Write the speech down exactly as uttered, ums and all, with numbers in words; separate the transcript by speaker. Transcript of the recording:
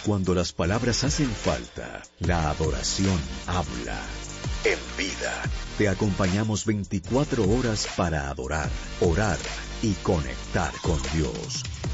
Speaker 1: Cuando las palabras hacen falta, la adoración habla. En vida, te acompañamos veinticuatro horas para adorar, orar y conectar con Dios.